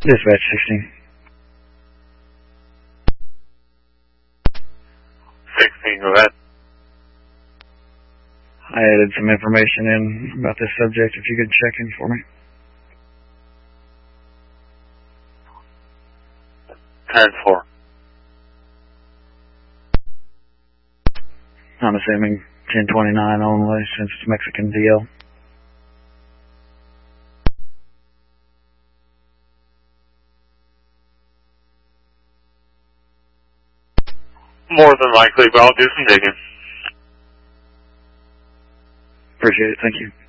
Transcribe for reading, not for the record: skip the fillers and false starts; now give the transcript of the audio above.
Dispatch 16. 16, go ahead. I added some information in about this subject, if you could check in for me. 10-4. I'm assuming 1029 only, since it's Mexican DL. More than likely, but I'll do some digging. Appreciate it, thank you.